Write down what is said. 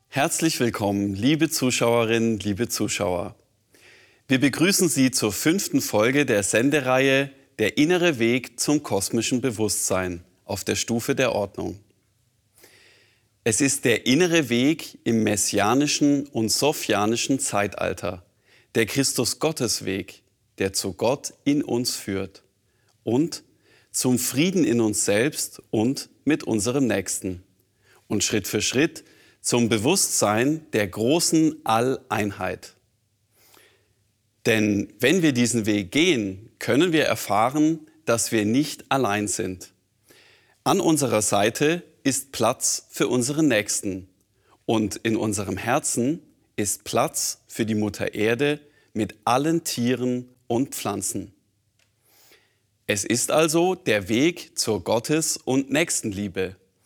Herzlich willkommen, liebe Zuschauerinnen, liebe Zuschauer. Wir begrüßen Sie zur 5. Folge der Sendereihe Der innere Weg zum kosmischen Bewusstsein auf der Stufe der Ordnung. Es ist der innere Weg im messianischen und sophianischen Zeitalter, der Christus-Gottes-Weg, der zu Gott in uns führt und zum Frieden in uns selbst und mit unserem Nächsten und Schritt für Schritt zum Bewusstsein der großen Alleinheit. Denn wenn wir diesen Weg gehen, können wir erfahren, dass wir nicht allein sind. An unserer Seite ist Platz für unseren Nächsten und in unserem Herzen ist Platz für die Mutter Erde mit allen Tieren und Pflanzen. Es ist also der Weg zur Gottes- und Nächstenliebe,